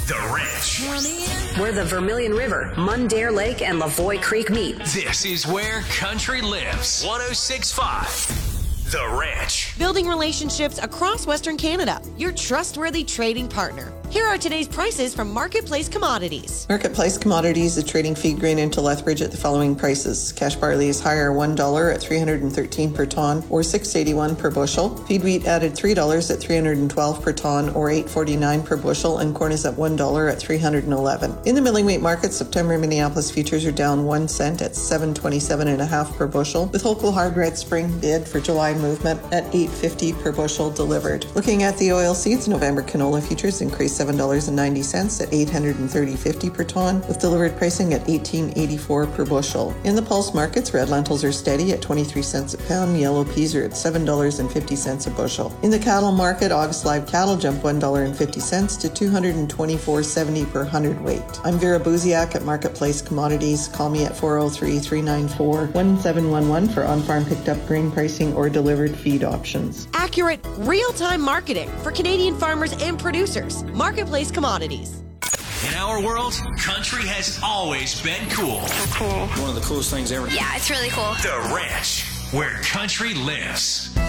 The Ranch, where the Vermilion River, Mundare Lake, and Lavoie Creek meet. This is where country lives. 106.5. The Ranch. Building relationships across Western Canada. Your trustworthy trading partner. Here are today's prices from Marketplace Commodities. Marketplace Commodities is trading feed grain into Lethbridge at the following prices. Cash barley is higher $1 at $313 per ton or $6.81 per bushel. Feed wheat added $3 at $312 per ton or $8.49 per bushel, and corn is at $1 at $311. In the milling wheat market, September Minneapolis futures are down 1 cent at $7.27.5 per bushel, with Hopewell Hard Red Spring bid for July movement at $8.50 per bushel delivered. Looking at the oil seeds, November canola futures increased $7.90 at $830.50 per ton, with delivered pricing at $18.84 per bushel. In the pulse markets, red lentils are steady at 23 cents a pound, yellow peas are at $7.50 a bushel. In the cattle market, August live cattle jumped $1.50 to $224.70 per hundredweight. I'm Vera Buziak at Marketplace Commodities. Call me at 403-394-1711 for on-farm picked up grain pricing or delivered feed options. Accurate, real-time marketing for Canadian farmers and producers. Marketplace Commodities. In our world, country has always been cool. One of the coolest things ever. Yeah, it's really cool. The Ranch, where country lives.